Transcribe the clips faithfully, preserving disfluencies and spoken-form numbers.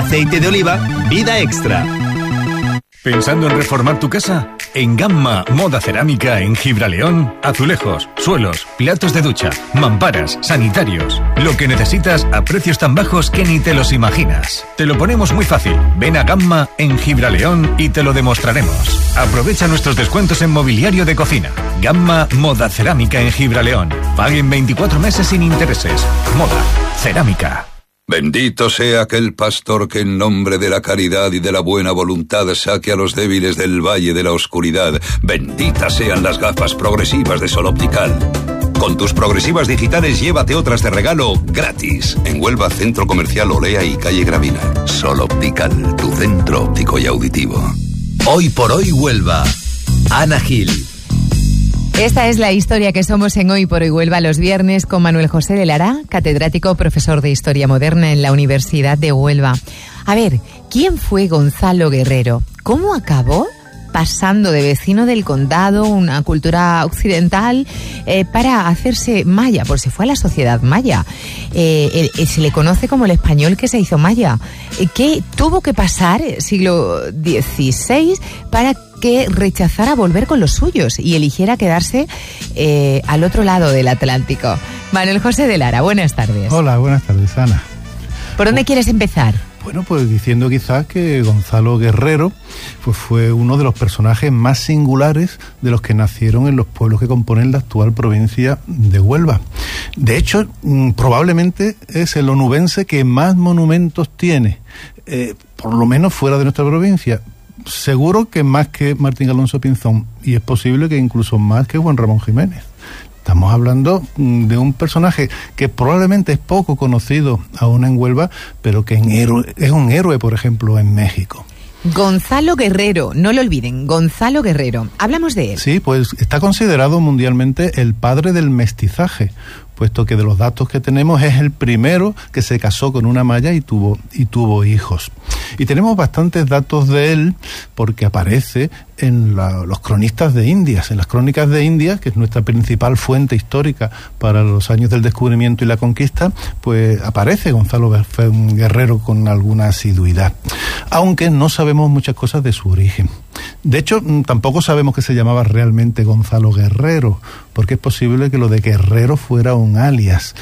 Aceite de oliva Vida Extra. ¿Pensando en reformar tu casa? En Gamma Moda Cerámica en Gibraleón, azulejos, suelos, platos de ducha, mamparas, sanitarios. Lo que necesitas a precios tan bajos que ni te los imaginas. Te lo ponemos muy fácil. Ven a Gamma en Gibraleón y te lo demostraremos. Aprovecha nuestros descuentos en mobiliario de cocina. Gamma Moda Cerámica en Gibraleón. Paguen veinticuatro meses sin intereses. Moda Cerámica. Bendito sea aquel pastor que en nombre de la caridad y de la buena voluntad saque a los débiles del valle de la oscuridad. Benditas sean las gafas progresivas de Sol Optical. Con tus progresivas digitales llévate otras de regalo gratis. En Huelva, Centro Comercial Olea y Calle Gravina. Sol Optical, tu centro óptico y auditivo. Hoy por hoy Huelva. Ana Gil. Esta es la historia que somos en Hoy por Hoy Huelva los viernes con Manuel José de Lara, catedrático, profesor de Historia Moderna en la Universidad de Huelva. A ver, ¿quién fue Gonzalo Guerrero? ¿Cómo acabó pasando de vecino del condado, una cultura occidental, eh, para hacerse maya? Pues se fue a la sociedad maya. Eh, eh, se le conoce como el español que se hizo maya. Eh, ¿Qué tuvo que pasar, siglo dieciséis, para que rechazara volver con los suyos y eligiera quedarse eh, al otro lado del Atlántico? Manuel José de Lara, buenas tardes. Hola, buenas tardes, Ana. ¿Por dónde quieres empezar? Bueno, pues diciendo quizás que Gonzalo Guerrero pues fue uno de los personajes más singulares de los que nacieron en los pueblos que componen la actual provincia de Huelva. De hecho, probablemente es el onubense que más monumentos tiene, eh, por lo menos fuera de nuestra provincia. Seguro que más que Martín Alonso Pinzón, y es posible que incluso más que Juan Ramón Jiménez. Estamos hablando de un personaje que probablemente es poco conocido aún en Huelva, pero que en héroe, es un héroe, por ejemplo, en México. Gonzalo Guerrero, no lo olviden, Gonzalo Guerrero. Hablamos de él. Sí, pues está considerado mundialmente el padre del mestizaje, puesto que de los datos que tenemos es el primero que se casó con una maya y tuvo, y tuvo hijos. Y tenemos bastantes datos de él porque aparece en la, los cronistas de Indias, en las crónicas de Indias, que es nuestra principal fuente histórica para los años del descubrimiento y la conquista, pues aparece Gonzalo Guerrero con alguna asiduidad, aunque no sabemos muchas cosas de su origen. De hecho, tampoco sabemos que se llamaba realmente Gonzalo Guerrero, porque es posible que lo de Guerrero fuera un alias,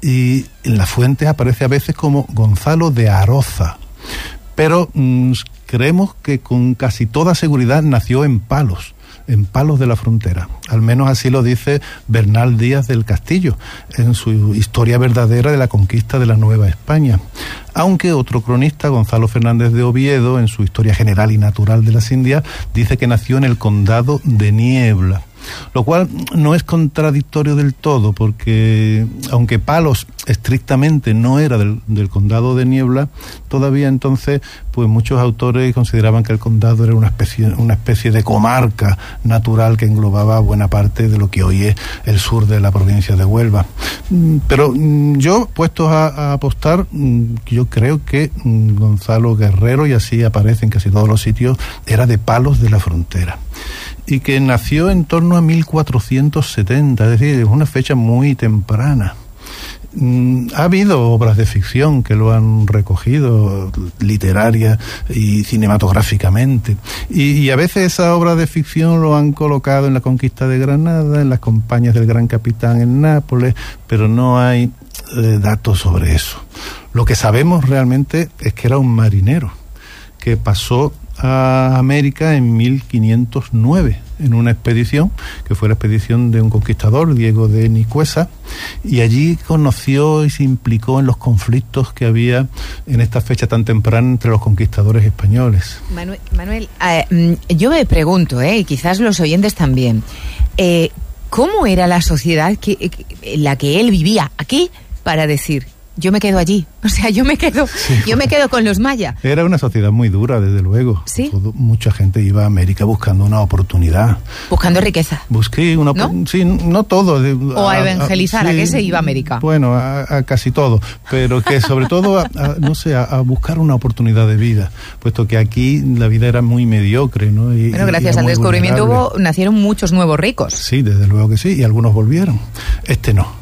y en las fuentes aparece a veces como Gonzalo de Aroza, pero mmm, creemos que con casi toda seguridad nació en Palos, en Palos de la Frontera. Al menos así lo dice Bernal Díaz del Castillo en su Historia verdadera de la conquista de la Nueva España. Aunque otro cronista, Gonzalo Fernández de Oviedo, en su Historia general y natural de las Indias, dice que nació en el condado de Niebla. Lo cual no es contradictorio del todo, porque aunque Palos estrictamente no era del, del condado de Niebla, todavía entonces pues muchos autores consideraban que el condado era una especie, una especie de comarca natural que englobaba buena parte de lo que hoy es el sur de la provincia de Huelva. Pero yo, puestos a, a apostar, yo creo que Gonzalo Guerrero, y así aparece en casi todos los sitios, era de Palos de la Frontera, y que nació en torno a mil cuatrocientos setenta, es decir, es una fecha muy temprana. Mm, ha habido obras de ficción que lo han recogido, literarias y cinematográficamente, y, y a veces esas obras de ficción lo han colocado en la conquista de Granada, en las campañas del Gran Capitán en Nápoles, pero no hay eh, datos sobre eso. Lo que sabemos realmente es que era un marinero que pasó a América en mil quinientos nueve en una expedición que fue la expedición de un conquistador, Diego de Nicuesa, y allí conoció y se implicó en los conflictos que había en esta fecha tan temprana entre los conquistadores españoles. Manuel, Manuel eh, yo me pregunto, eh, y quizás los oyentes también, eh, ¿cómo era la sociedad que, en la que él vivía aquí para decir: yo me quedo allí? O sea, yo me quedo, sí. yo me quedo con los mayas. Era una sociedad muy dura, desde luego. ¿Sí? Todo, mucha gente iba a América buscando una oportunidad. Buscando riqueza. Busqué una, ¿no? Sí, no todo. O a, a evangelizar, a, a, sí, ¿a qué se iba a América? Bueno, a, a casi todo, pero que sobre todo, a, a, no sé, a, a buscar una oportunidad de vida, puesto que aquí la vida era muy mediocre, ¿no? Y, bueno, gracias al descubrimiento hubo, nacieron muchos nuevos ricos. Sí, desde luego que sí, y algunos volvieron. Este no.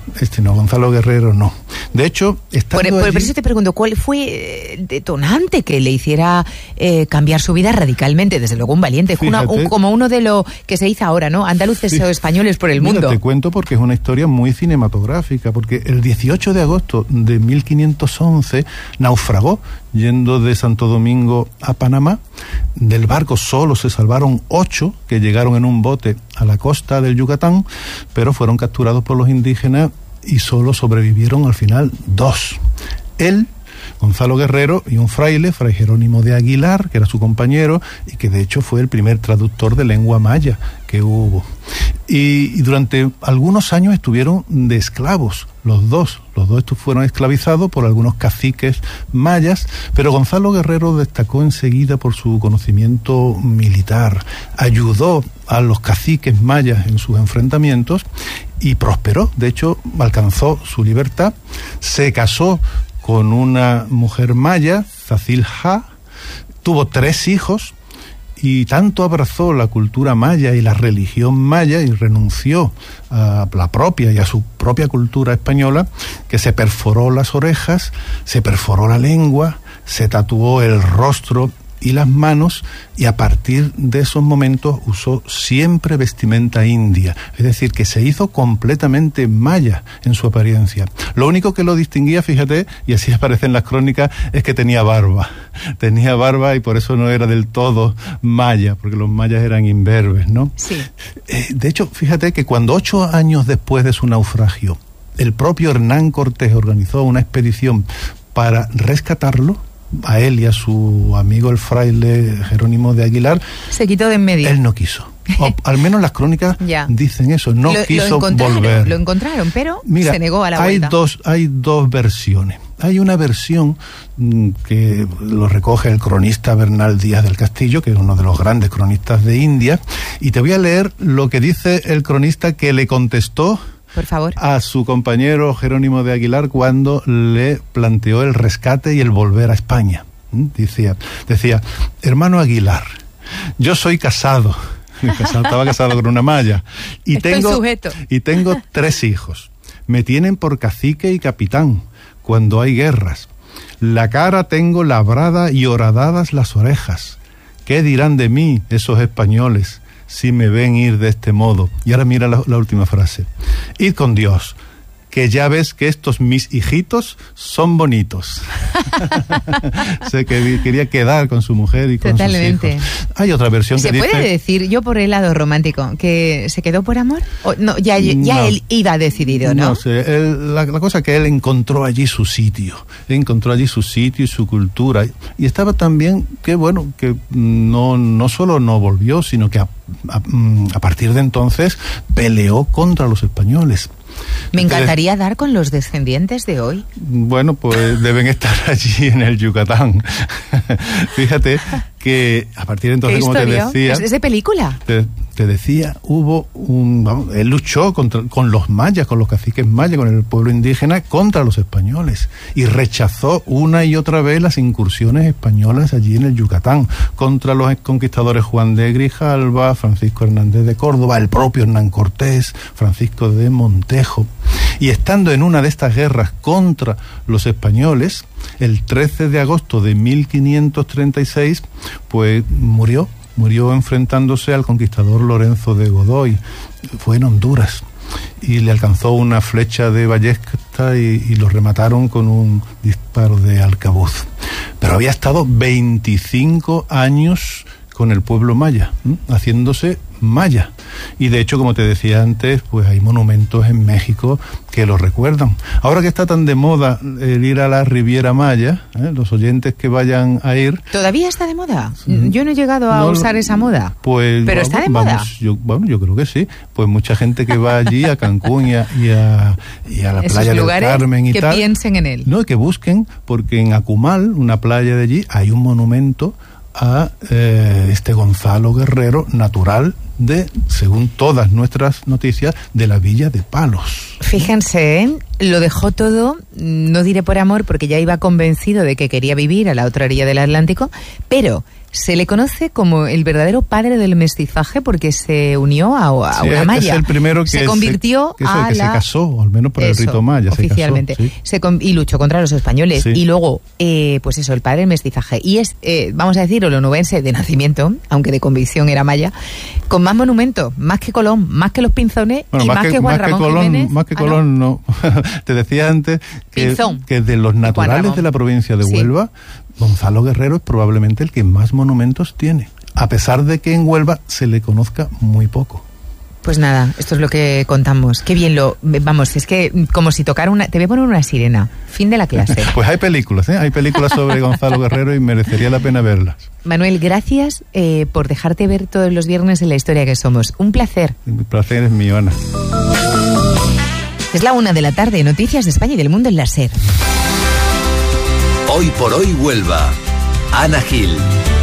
este no, Gonzalo Guerrero no. De hecho, por, por, allí, por eso te pregunto, ¿cuál fue el detonante que le hiciera eh, cambiar su vida radicalmente? Desde luego un valiente, fue una, un, como uno de lo que se hizo ahora, ¿no? Andaluces sí. o españoles por el Mira, mundo. Te cuento porque es una historia muy cinematográfica, porque el dieciocho de agosto de mil quinientos once naufragó yendo de Santo Domingo a Panamá. Del barco solo se salvaron ocho que llegaron en un bote a la costa del Yucatán, pero fueron capturados por los indígenas y solo sobrevivieron al final dos. Él, Gonzalo Guerrero, y un fraile, Fray Jerónimo de Aguilar, que era su compañero y que de hecho fue el primer traductor de lengua maya que hubo. Y, y durante algunos años estuvieron de esclavos, los dos. Los dos fueron esclavizados por algunos caciques mayas, pero Gonzalo Guerrero destacó enseguida por su conocimiento militar. Ayudó a los caciques mayas en sus enfrentamientos y prosperó. De hecho, alcanzó su libertad, se casó con una mujer maya, Zacilja, tuvo tres hijos y tanto abrazó la cultura maya y la religión maya y renunció a la propia y a su propia cultura española, que se perforó las orejas, se perforó la lengua, se tatuó el rostro y las manos, y a partir de esos momentos usó siempre vestimenta india, es decir, que se hizo completamente maya en su apariencia. Lo único que lo distinguía, fíjate, y así aparece en las crónicas, es que tenía barba. Tenía barba y por eso no era del todo maya, porque los mayas eran imberbes, ¿no? Sí. Eh, de hecho, fíjate que cuando ocho años después de su naufragio, el propio Hernán Cortés organizó una expedición para rescatarlo, a él y a su amigo el fraile Jerónimo de Aguilar, se quitó de en medio. Él no quiso. O, al menos las crónicas dicen eso, no lo, quiso lo volver. Lo encontraron, pero Mira, se negó a la hay vuelta. Dos, hay dos versiones. Hay una versión mmm, que lo recoge el cronista Bernal Díaz del Castillo, que es uno de los grandes cronistas de India, y te voy a leer lo que dice el cronista que le contestó, por favor, a su compañero Jerónimo de Aguilar cuando le planteó el rescate y el volver a España. Decía, decía, hermano Aguilar, yo soy casado, estaba casado con una maya, y Estoy tengo, sujeto. y tengo tres hijos. Me tienen por cacique y capitán cuando hay guerras. La cara tengo labrada y horadadas las orejas. ¿Qué dirán de mí esos españoles si me ven ir de este modo? Y ahora mira la, la última frase. Id con Dios, que ya ves que estos mis hijitos son bonitos. Se que quería quedar con su mujer y con Totalmente. sus hijos. Hay otra versión ¿Se que dice... ¿Se puede decir, yo por el lado romántico, que se quedó por amor? ¿O no, ya ya no, él iba decidido, ¿no? No sé, él, la, la cosa es que él encontró allí su sitio, encontró allí su sitio y su cultura. Y estaba también, que bueno, que no, no solo no volvió, sino que a, a, a partir de entonces peleó contra los españoles. Me encantaría dar con los descendientes de hoy. Bueno, pues deben estar allí en el Yucatán. Fíjate que a partir de entonces, como te decía... ¿Es de película? Te, te decía, hubo un... Vamos, él luchó contra, con los mayas, con los caciques mayas, con el pueblo indígena, contra los españoles. Y rechazó una y otra vez las incursiones españolas allí en el Yucatán, contra los conquistadores Juan de Grijalva, Francisco Hernández de Córdoba, el propio Hernán Cortés, Francisco de Montejo. Y estando en una de estas guerras contra los españoles, el trece de agosto de mil quinientos treinta y seis, pues murió, murió enfrentándose al conquistador Lorenzo de Godoy. Fue en Honduras y le alcanzó una flecha de ballesta y, y lo remataron con un disparo de arcabuz. Pero había estado veinticinco años con el pueblo maya, ¿m? haciéndose maya. Y de hecho, como te decía antes, pues hay monumentos en México que lo recuerdan. Ahora que está tan de moda el ir a la Riviera Maya, ¿eh? los oyentes que vayan a ir... ¿Todavía está de moda? Yo no he llegado a no, usar esa moda. Pues, ¿Pero vamos, está de vamos, moda? Yo, bueno, yo creo que sí. Pues mucha gente que va allí a Cancún y a, y a, y a la Esos playa del Carmen y que tal... que piensen en él. No, y que busquen, porque en Acumal, una playa de allí, hay un monumento a eh, este Gonzalo Guerrero, natural de, según todas nuestras noticias, de la Villa de Palos. Fíjense, lo dejó todo, no diré por amor, porque ya iba convencido de que quería vivir a la otra orilla del Atlántico, pero se le conoce como el verdadero padre del mestizaje porque se unió a, a sí, una maya. Es el primero que se convirtió se, que, eso, a que la... se casó, al menos por el eso, rito maya. Oficialmente. Se casó, sí. se con... Y luchó contra los españoles. Sí. Y luego, eh, pues eso, el padre del mestizaje. Y es, eh, vamos a decir, olonubense de nacimiento, aunque de convicción era maya, con más monumentos, más que Colón, más que los Pinzones bueno, y más, más que, que Juan más Ramón que Colón, Jiménez. Más que ¿Ah, Colón, no. no. Te decía antes que, Pinzón. que de los naturales de la provincia de Huelva, sí. Gonzalo Guerrero es probablemente el que más monumentos tiene, a pesar de que en Huelva se le conozca muy poco. Pues nada, esto es lo que contamos. Qué bien lo... Vamos, es que como si tocara una... Te voy a poner una sirena. Fin de la clase. Pues hay películas, ¿eh? Hay películas sobre Gonzalo Guerrero y merecería la pena verlas. Manuel, gracias eh, por dejarte ver todos los viernes en La Historia que Somos. Un placer. El placer es mío, Ana. Es la una de la tarde. Noticias de España y del mundo en la SER. Hoy por hoy Huelva. Ana Gil.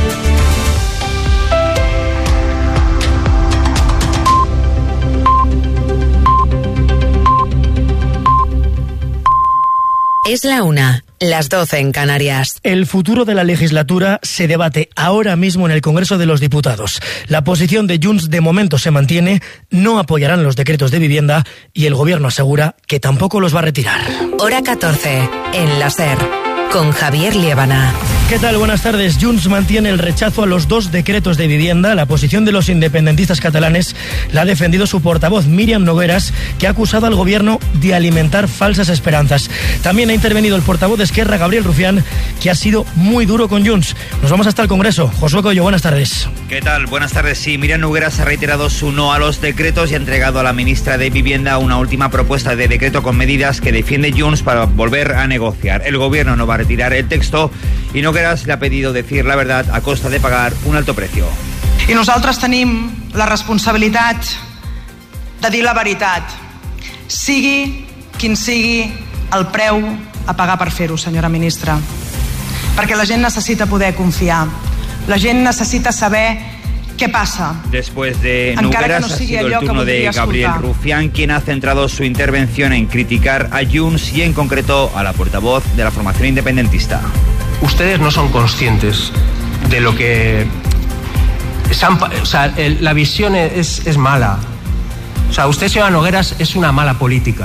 Es la una, las doce en Canarias. El futuro de la legislatura se debate ahora mismo en el Congreso de los Diputados. La posición de Junts de momento se mantiene, no apoyarán los decretos de vivienda y el gobierno asegura que tampoco los va a retirar. Hora catorce, en la SER, con Javier Liébana. ¿Qué tal? Buenas tardes. Junts mantiene el rechazo a los dos decretos de vivienda. La posición de los independentistas catalanes la ha defendido su portavoz, Míriam Nogueras, que ha acusado al gobierno de alimentar falsas esperanzas. También ha intervenido el portavoz de Esquerra, Gabriel Rufián, que ha sido muy duro con Junts. Nos vamos hasta el Congreso. Josué Coello, buenas tardes. ¿Qué tal? Buenas tardes. Sí, Míriam Nogueras ha reiterado su no a los decretos y ha entregado a la ministra de Vivienda una última propuesta de decreto con medidas que defiende Junts para volver a negociar. El gobierno no va a retirar el texto i Nogueras le ha pedido decir la verdad a costa de pagar un alto precio. I nosaltres tenim la responsabilitat de dir la veritat, sigui quin sigui el preu a pagar per fer-ho, senyora ministra. Perquè la gent necessita poder confiar, la gent necessita saber ¿qué pasa? Después de Nogueras, no ha sido el turno de Gabriel Rufián, quien ha centrado su intervención en criticar a Junts y en concreto a la portavoz de la formación independentista. Ustedes no son conscientes de lo que... O sea, el, la visión es, es mala. O sea, usted, señora Nogueras, es una mala política.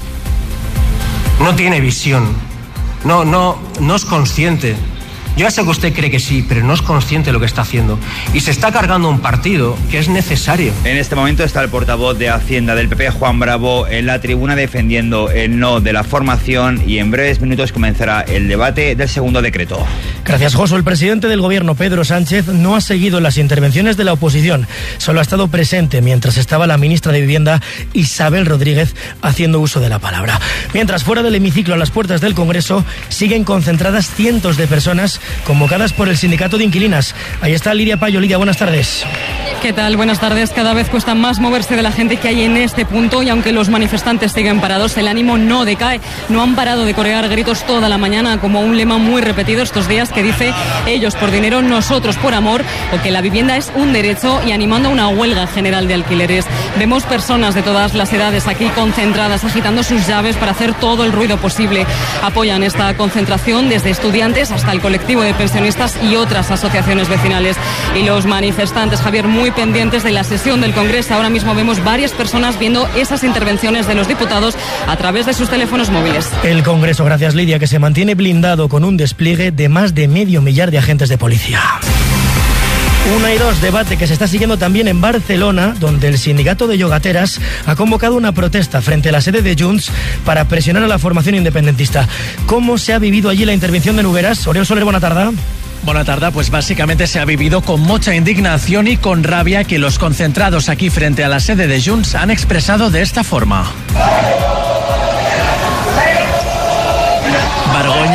No tiene visión. No, no, no es consciente. Yo ya sé que usted cree que sí, pero no es consciente de lo que está haciendo. Y se está cargando un partido que es necesario. En este momento está el portavoz de Hacienda del P P, Juan Bravo, en la tribuna defendiendo el no de la formación y en breves minutos comenzará el debate del segundo decreto. Gracias, Josu. El presidente del gobierno, Pedro Sánchez, no ha seguido las intervenciones de la oposición. Solo ha estado presente mientras estaba la ministra de Vivienda, Isabel Rodríguez, haciendo uso de la palabra. Mientras, fuera del hemiciclo, a las puertas del Congreso, siguen concentradas cientos de personas convocadas por el sindicato de inquilinas. Ahí está Lidia Payo. Lidia, buenas tardes. ¿Qué tal? Buenas tardes. Cada vez cuesta más moverse de la gente que hay en este punto y aunque los manifestantes siguen parados, el ánimo no decae. No han parado de corear gritos toda la mañana como un lema muy repetido estos días que dice ellos por dinero, nosotros por amor, o que la vivienda es un derecho, y animando a una huelga general de alquileres. Vemos personas de todas las edades aquí concentradas, agitando sus llaves para hacer todo el ruido posible. Apoyan esta concentración desde estudiantes hasta el colectivo de pensionistas y otras asociaciones vecinales. Y los manifestantes, Javier, muy pendientes de la sesión del Congreso. Ahora mismo vemos varias personas viendo esas intervenciones de los diputados a través de sus teléfonos móviles. El Congreso, gracias Lidia, que se mantiene blindado con un despliegue de más de medio millar de agentes de policía. Una y dos, debate que se está siguiendo también en Barcelona, donde el sindicato de yogateras ha convocado una protesta frente a la sede de Junts para presionar a la formación independentista. ¿Cómo se ha vivido allí la intervención de Nogueras? Oriol Soler, buena tarde. Buena tarde, pues básicamente se ha vivido con mucha indignación y con rabia que los concentrados aquí frente a la sede de Junts han expresado de esta forma. Vergüenza, vergüenza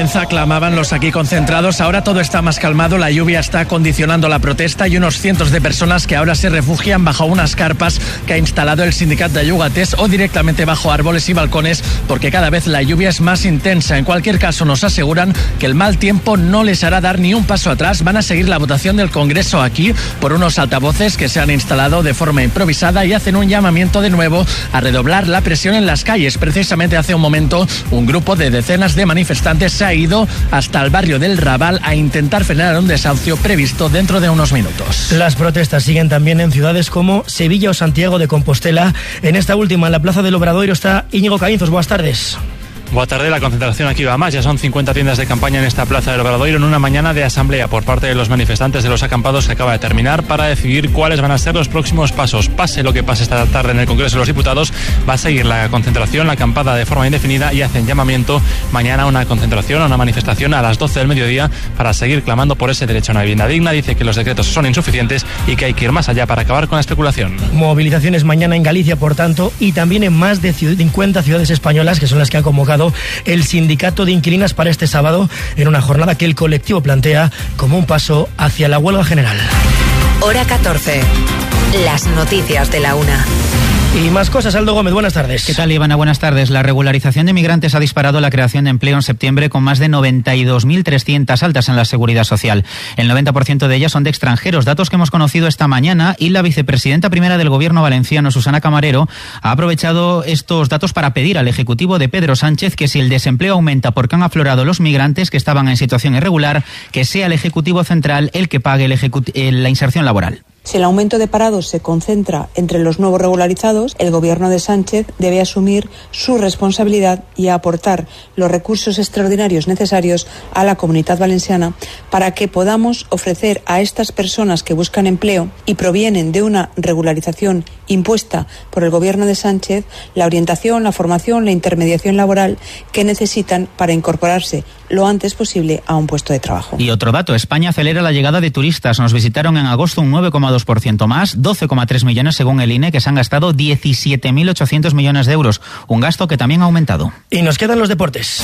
vergüenza, clamaban los aquí concentrados. Ahora todo está más calmado, la lluvia está condicionando la protesta y unos cientos de personas que ahora se refugian bajo unas carpas que ha instalado el sindicato de Ayugatés o directamente bajo árboles y balcones, porque cada vez la lluvia es más intensa. En cualquier caso, nos aseguran que el mal tiempo no les hará dar ni un paso atrás. Van a seguir la votación del Congreso aquí por unos altavoces que se han instalado de forma improvisada y hacen un llamamiento de nuevo a redoblar la presión en las calles. Precisamente hace un momento un grupo de decenas de manifestantes se ha ido hasta el barrio del Raval a intentar frenar un desahucio previsto dentro de unos minutos. Las protestas siguen también en ciudades como Sevilla o Santiago de Compostela. En esta última, en la Plaza del Obradoiro, está Íñigo Caínzos. Buenas tardes. Buenas tardes, la concentración aquí va más. Ya son cincuenta tiendas de campaña en esta Plaza del Obradoiro en una mañana de asamblea por parte de los manifestantes de los acampados que acaba de terminar para decidir cuáles van a ser los próximos pasos. Pase lo que pase esta tarde en el Congreso de los Diputados, va a seguir la concentración, la acampada de forma indefinida y hacen llamamiento mañana a una concentración, a una manifestación a las doce del mediodía para seguir clamando por ese derecho a una vivienda digna. Dice que los decretos son insuficientes y que hay que ir más allá para acabar con la especulación. Movilizaciones mañana en Galicia, por tanto, y también en más de cincuenta ciudades españolas, que son las que ha convocado el sindicato de inquilinas para este sábado, en una jornada que el colectivo plantea como un paso hacia la huelga general. Hora catorce. Las noticias de la una. Y más cosas, Aldo Gómez, buenas tardes. ¿Qué tal, Ivana? Buenas tardes. La regularización de migrantes ha disparado la creación de empleo en septiembre con más de noventa y dos mil trescientas altas en la Seguridad Social. El noventa por ciento de ellas son de extranjeros, datos que hemos conocido esta mañana, y la vicepresidenta primera del Gobierno valenciano, Susana Camarero, ha aprovechado estos datos para pedir al Ejecutivo de Pedro Sánchez que si el desempleo aumenta porque han aflorado los migrantes que estaban en situación irregular, que sea el Ejecutivo Central el que pague el ejecut- la inserción laboral. Si el aumento de parados se concentra entre los nuevos regularizados, el Gobierno de Sánchez debe asumir su responsabilidad y aportar los recursos extraordinarios necesarios a la Comunidad Valenciana para que podamos ofrecer a estas personas que buscan empleo y provienen de una regularización impuesta por el Gobierno de Sánchez la orientación, la formación, la intermediación laboral que necesitan para incorporarse lo antes posible a un puesto de trabajo. Y otro dato, España acelera la llegada de turistas. Nos visitaron en agosto un nueve coma dos por ciento más, doce coma tres millones según el I N E, que se han gastado diecisiete mil ochocientos millones de euros, un gasto que también ha aumentado. Y nos quedan los deportes.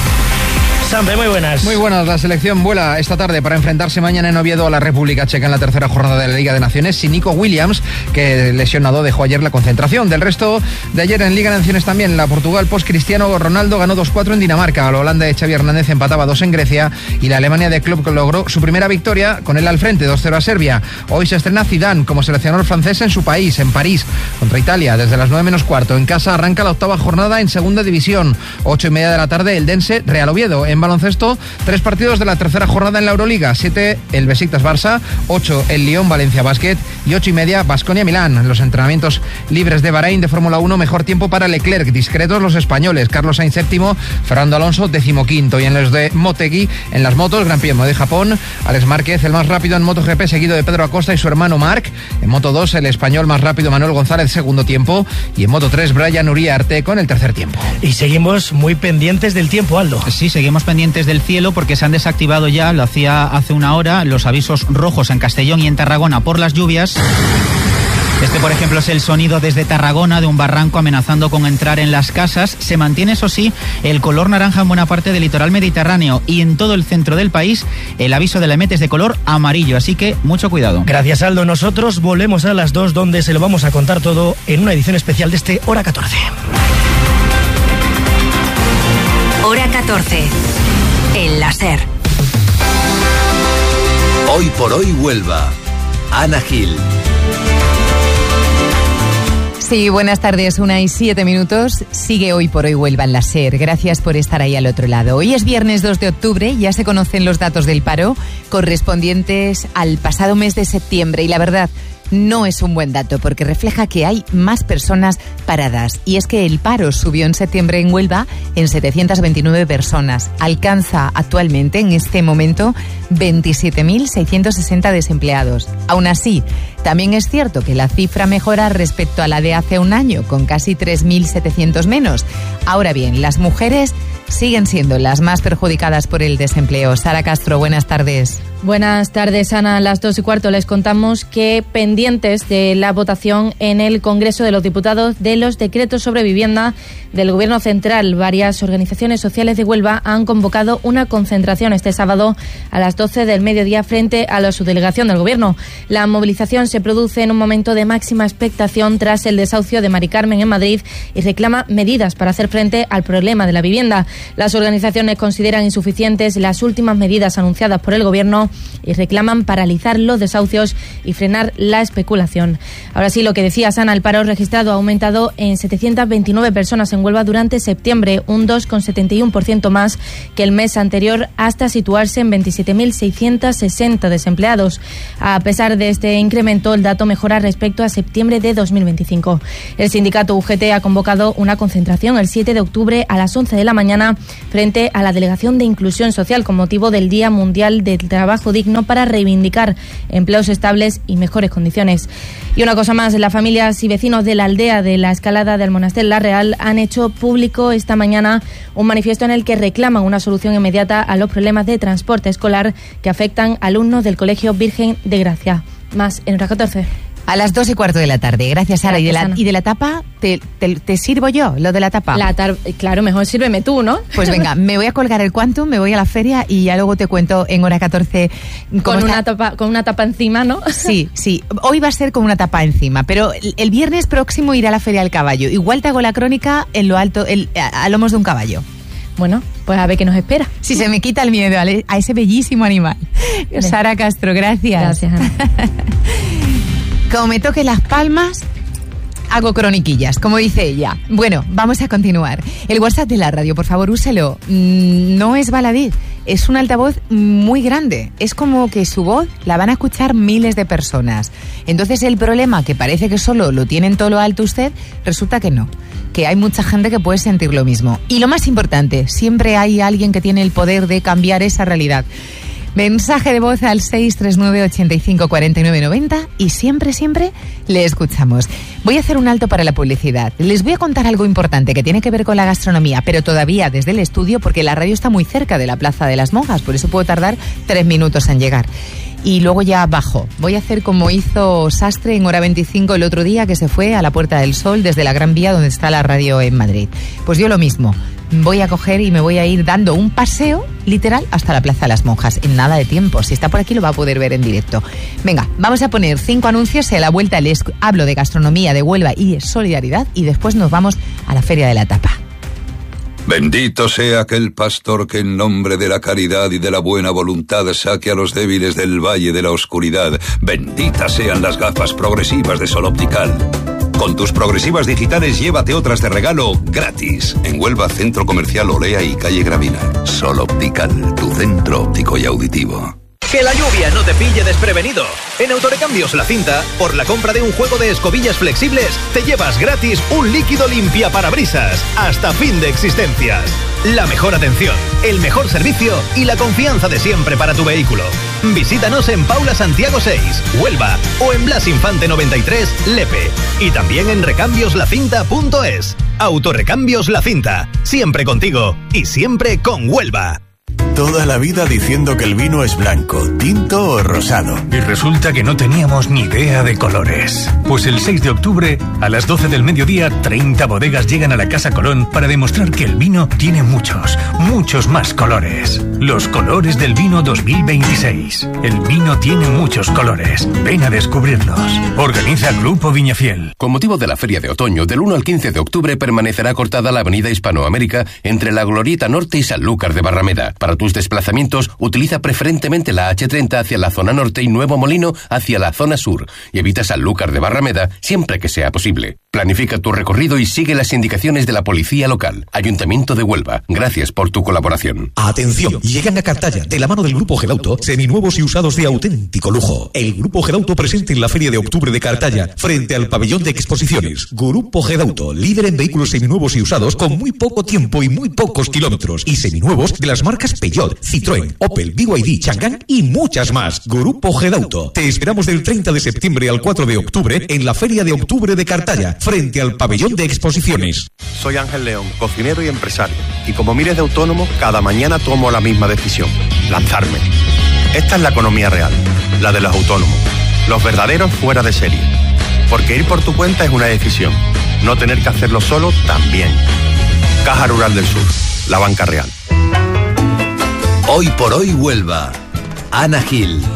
Sampe, muy buenas. Muy buenas. La selección vuela esta tarde para enfrentarse mañana en Oviedo a la República Checa en la tercera jornada de la Liga de Naciones sin Nico Williams, que lesionado dejó ayer la concentración. Del resto de ayer en Liga de Naciones también, la Portugal post-Cristiano Ronaldo ganó dos cuatro en Dinamarca, la Holanda de Xavi Hernández empataba dos en Grecia y la Alemania de Klopp logró su primera victoria con él al frente, dos cero a Serbia. Hoy se estrena Zidane como seleccionador francés en su país, en París, contra Italia, desde las nueve menos cuarto. En casa arranca la octava jornada en Segunda División, ocho y media de la tarde, el Dense Real Oviedo. En baloncesto, tres partidos de la tercera jornada en la Euroliga, siete el Besiktas Barça, ocho el Lyon Valencia Basket y ocho y media Baskonia Milán. Los entrenamientos libres de Bahrein de Fórmula uno, mejor tiempo para Leclerc, discretos los españoles, Carlos Sainz séptimo, Fernando Alonso decimoquinto, y en los de Motegi, en las motos, Gran Premio de Japón, Alex Márquez el más rápido en MotoGP, seguido de Pedro Acosta y su hermano Marc. En Moto dos, el español más rápido Manuel González, segundo tiempo, y en Moto tres, Brian Uriarte con el tercer tiempo. Y seguimos muy pendientes del tiempo, Aldo. Sí, seguimos pendientes del cielo porque se han desactivado ya, lo hacía hace una hora, los avisos rojos en Castellón y en Tarragona por las lluvias. Este, por ejemplo, es el sonido desde Tarragona de un barranco amenazando con entrar en las casas. Se mantiene, eso sí, el color naranja en buena parte del litoral mediterráneo y en todo el centro del país el aviso de la E M E T es de color amarillo, así que mucho cuidado. Gracias, Aldo. Nosotros volvemos a las dos, donde se lo vamos a contar todo en una edición especial de este Hora catorce. Hora catorce. En la SER. Hoy por hoy Huelva. Ana Gil. Sí, buenas tardes, una y siete minutos. Sigue Hoy por Hoy Huelva en la SER. Gracias por estar ahí al otro lado. Hoy es viernes dos de octubre, ya se conocen los datos del paro correspondientes al pasado mes de septiembre y la verdad, no es un buen dato porque refleja que hay más personas paradas. Y es que el paro subió en septiembre en Huelva en setecientas veintinueve personas. Alcanza actualmente, en este momento, veintisiete mil seiscientos sesenta desempleados. Aún así, también es cierto que la cifra mejora respecto a la de hace un año, con casi tres mil setecientos menos. Ahora bien, las mujeres siguen siendo las más perjudicadas por el desempleo. Sara Castro, buenas tardes. Buenas tardes, Ana. A las dos y cuarto les contamos que pendientes de la votación en el Congreso de los Diputados de los decretos sobre vivienda del Gobierno Central, varias organizaciones sociales de Huelva han convocado una concentración este sábado a las doce del mediodía frente a la subdelegación del Gobierno. La movilización se produce en un momento de máxima expectación tras el desahucio de Mari Carmen en Madrid y reclama medidas para hacer frente al problema de la vivienda. Las organizaciones consideran insuficientes las últimas medidas anunciadas por el Gobierno y reclaman paralizar los desahucios y frenar la especulación. Ahora sí, lo que decía Sana, el paro registrado ha aumentado en setecientas veintinueve personas en Huelva durante septiembre, un dos coma setenta y uno por ciento más que el mes anterior, hasta situarse en veintisiete mil seiscientos sesenta desempleados. A pesar de este incremento, el dato mejora respecto a septiembre de dos mil veinticinco. El sindicato U G T ha convocado una concentración el siete de octubre a las once de la mañana frente a la Delegación de Inclusión Social con motivo del Día Mundial del Trabajo Digno para reivindicar empleos estables y mejores condiciones. Y una cosa más, las familias y vecinos de la aldea de la Escalada del Monaster La Real han hecho público esta mañana un manifiesto en el que reclaman una solución inmediata a los problemas de transporte escolar que afectan a alumnos del Colegio Virgen de Gracia. Más en hora catorce. A las dos y cuarto de la tarde. Gracias, Sara. Gracias, y, de la, y de la tapa, te, te, ¿te sirvo yo lo de la tapa? La tar- claro, mejor sírveme tú, ¿no? Pues venga, me voy a colgar el Quantum, me voy a la feria y ya luego te cuento en hora catorce. Con una, tapa, con una tapa encima, ¿no? Sí, sí. Hoy va a ser con una tapa encima, pero el, el viernes próximo iré a la Feria del Caballo. Igual te hago la crónica en lo alto, el, a, a lomos de un caballo. Bueno, pues a ver qué nos espera. Si se me quita el miedo a ese bellísimo animal. Bien. Sara Castro, gracias. Gracias, Ana. Como me toque las palmas, hago croniquillas, como dice ella. Bueno, vamos a continuar. El WhatsApp de la radio, por favor, úselo. No es baladí, es un altavoz muy grande. Es como que su voz la van a escuchar miles de personas. Entonces el problema, que parece que solo lo tiene en todo lo alto usted, resulta que no. Que hay mucha gente que puede sentir lo mismo. Y lo más importante, siempre hay alguien que tiene el poder de cambiar esa realidad. Mensaje de voz al seis tres nueve, ochenta y cinco, cuarenta y nueve, noventa y siempre, siempre le escuchamos. Voy a hacer un alto para la publicidad. Les voy a contar algo importante que tiene que ver con la gastronomía, pero todavía desde el estudio, porque la radio está muy cerca de la Plaza de las Monjas, por eso puedo tardar tres minutos en llegar. Y luego ya bajo. Voy a hacer como hizo Sastre en hora veinticinco el otro día, que se fue a la Puerta del Sol desde la Gran Vía donde está la radio en Madrid. Pues yo lo mismo. Voy a coger y me voy a ir dando un paseo literal hasta la Plaza de las Monjas en nada de tiempo. Si está por aquí lo va a poder ver en directo. Venga, vamos a poner cinco anuncios y a la vuelta les hablo de gastronomía, de Huelva y de solidaridad y después nos vamos a la Feria de la Tapa. Bendito sea aquel pastor que en nombre de la caridad y de la buena voluntad saque a los débiles del valle de la oscuridad. Benditas sean las gafas progresivas de Sol Optical. Con tus progresivas digitales llévate otras de regalo gratis. En Huelva, Centro Comercial Olea y Calle Gravina. Sol Optical, tu centro óptico y auditivo. Que la lluvia no te pille desprevenido. En Autorecambios La Cinta, por la compra de un juego de escobillas flexibles, te llevas gratis un líquido limpia parabrisas hasta fin de existencias. La mejor atención, el mejor servicio y la confianza de siempre para tu vehículo. Visítanos en Paula Santiago seis, Huelva, o en Blas Infante noventa y tres, Lepe. Y también en recambios la cinta punto es. Autorecambios La Cinta, siempre contigo y siempre con Huelva. Toda la vida diciendo que el vino es blanco, tinto o rosado. Y resulta que no teníamos ni idea de colores. Pues el seis de octubre, a las doce del mediodía, treinta bodegas llegan a la Casa Colón para demostrar que el vino tiene muchos, muchos más colores. Los colores del vino dos mil veintiséis. El vino tiene muchos colores. Ven a descubrirlos. Organiza Grupo Viñafiel. Con motivo de la Feria de Otoño, del uno al quince de octubre permanecerá cortada la avenida Hispanoamérica entre la Glorieta Norte y Sanlúcar de Barrameda. Para tus desplazamientos, utiliza preferentemente la hache treinta hacia la zona norte y Nuevo Molino hacia la zona sur y evita Sanlúcar de Barrameda siempre que sea posible. Planifica tu recorrido y sigue las indicaciones de la policía local. Ayuntamiento de Huelva, gracias por tu colaboración. Atención, llegan a Cartaya, de la mano del Grupo Gedauto, seminuevos y usados de auténtico lujo. El Grupo Gedauto presente en la Feria de Octubre de Cartaya, frente al pabellón de exposiciones. Grupo Gedauto, líder en vehículos seminuevos y usados con muy poco tiempo y muy pocos kilómetros. Y seminuevos de las marcas Peugeot, Citroën, Opel, B Y D, Chang'an y muchas más. Grupo Gedauto. Te esperamos del treinta de septiembre al cuatro de octubre en la Feria de Octubre de Cartaya, frente al pabellón de exposiciones. Soy Ángel León, cocinero y empresario. Y como miles de autónomos, cada mañana tomo la misma decisión: lanzarme. Esta es la economía real, la de los autónomos, los verdaderos fuera de serie. Porque ir por tu cuenta es una decisión, no tener que hacerlo solo también. Caja Rural del Sur, la banca real. Hoy por hoy Huelva. Ana Gil.